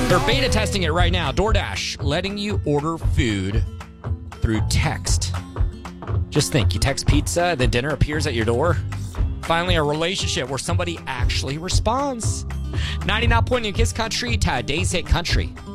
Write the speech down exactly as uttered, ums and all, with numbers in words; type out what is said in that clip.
They're beta testing it right now. DoorDash letting you order food through text. Just think, you text pizza, then dinner appears at your door. Finally, a relationship where somebody actually responds. ninety-nine point nine Kiss Country, today's hit country.